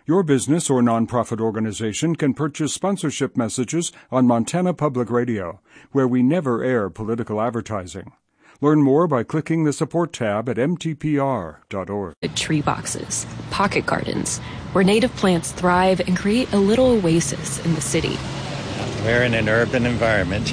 Your business or nonprofit organization can purchase sponsorship messages on Montana Public Radio, where we never air political advertising. Learn more by clicking the support tab at mtpr.org. Tree boxes, pocket gardens, where native plants thrive and create a little oasis in the city. We're in an urban environment.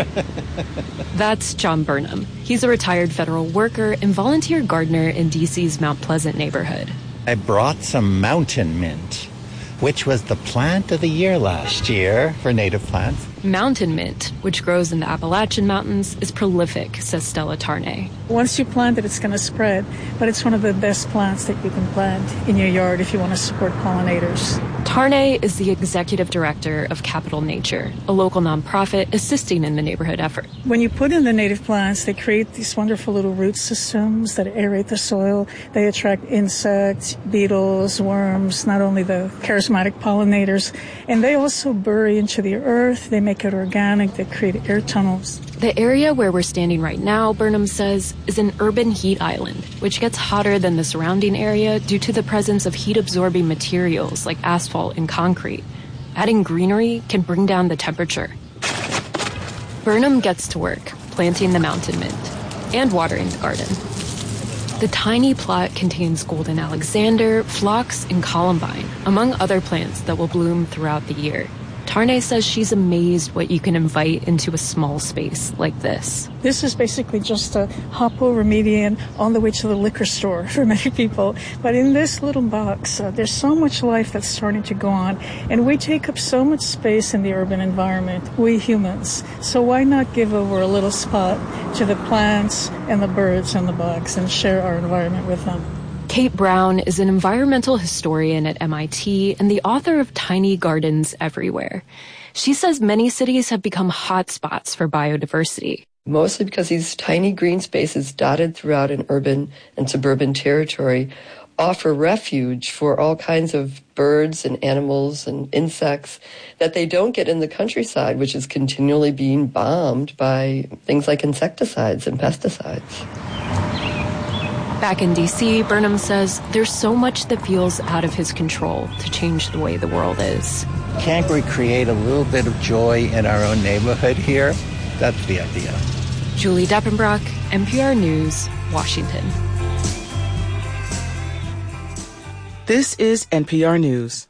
That's John Burnham. He's a retired federal worker and volunteer gardener in D.C.'s Mount Pleasant neighborhood. I brought some mountain mint, which was the plant of the year last year for native plants. Mountain mint, which grows in the Appalachian Mountains, is prolific, says Stella Tarnay. Once you plant it, it's going to spread, but it's one of the best plants that you can plant in your yard if you want to support pollinators. Tarnay is the executive director of Capital Nature, a local nonprofit assisting in the neighborhood effort. When you put in the native plants, they create these wonderful little root systems that aerate the soil. They attract insects, beetles, worms, not only the charismatic pollinators, and they also bury into the earth. They make it organic. They create air tunnels. The area where we're standing right now, Burnham says, is an urban heat island, which gets hotter than the surrounding area due to the presence of heat-absorbing materials like asphalt and concrete. Adding greenery can bring down the temperature. Burnham gets to work, planting the mountain mint and watering the garden. The tiny plot contains golden alexander, phlox, and columbine, among other plants that will bloom throughout the year. Tarnay says she's amazed what you can invite into a small space like this. This is basically just a hop over median on the way to the liquor store for many people. But in this little box, there's so much life that's starting to go on. And we take up so much space in the urban environment, we humans. So why not give over a little spot to the plants and the birds in the box and share our environment with them? Kate Brown is an environmental historian at MIT and the author of Tiny Gardens Everywhere. She says many cities have become hotspots for biodiversity. Mostly because these tiny green spaces dotted throughout an urban and suburban territory offer refuge for all kinds of birds and animals and insects that they don't get in the countryside, which is continually being bombed by things like insecticides and pesticides. Back in D.C., Burnham says there's so much that feels out of his control to change the way the world is. Can't we create a little bit of joy in our own neighborhood here? That's the idea. Julie Deppenbrock, NPR News, Washington. This is NPR News.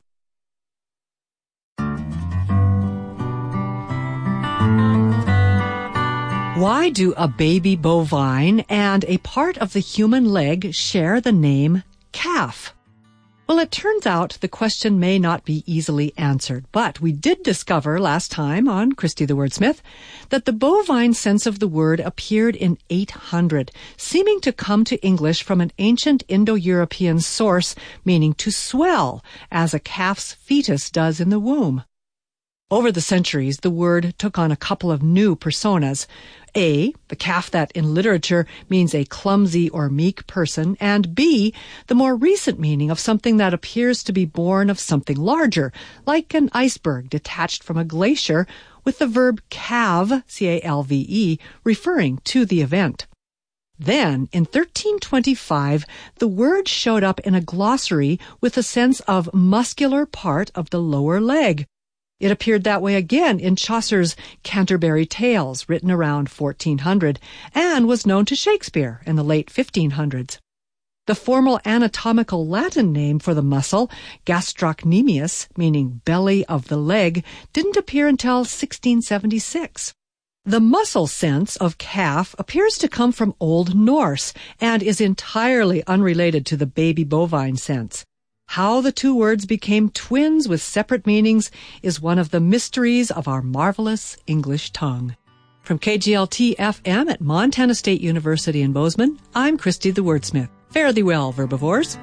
Why do a baby bovine and a part of the human leg share the name calf? Well, it turns out the question may not be easily answered, but we did discover last time on Christy the Wordsmith that the bovine sense of the word appeared in 800, seeming to come to English from an ancient Indo-European source meaning to swell, as a calf's fetus does in the womb. Over the centuries, the word took on a couple of new personas. A, the calf that in literature means a clumsy or meek person, and B, the more recent meaning of something that appears to be born of something larger, like an iceberg detached from a glacier, with the verb calve, C-A-L-V-E, referring to the event. Then, in 1325, the word showed up in a glossary with a sense of muscular part of the lower leg. It appeared that way again in Chaucer's Canterbury Tales, written around 1400, and was known to Shakespeare in the late 1500s. The formal anatomical Latin name for the muscle, gastrocnemius, meaning belly of the leg, didn't appear until 1676. The muscle sense of calf appears to come from Old Norse and is entirely unrelated to the baby bovine sense. How the two words became twins with separate meanings is one of the mysteries of our marvelous English tongue. From KGLT-FM at Montana State University in Bozeman, I'm Christy the Wordsmith. Fare thee well, verbivores.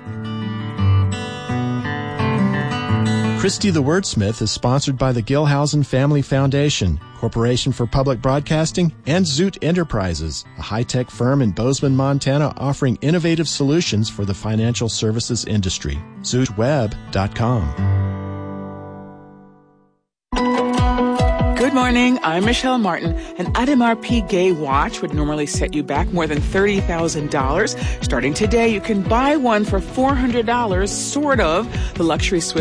Christy the Wordsmith is sponsored by the Gilhousen Family Foundation, Corporation for Public Broadcasting, and Zoot Enterprises, a high-tech firm in Bozeman, Montana offering innovative solutions for the financial services industry. ZootWeb.com. Good morning, I'm Michelle Martin. An Audemars Piguet watch would normally set you back more than $30,000. Starting today, you can buy one for $400, sort of. The luxury Swiss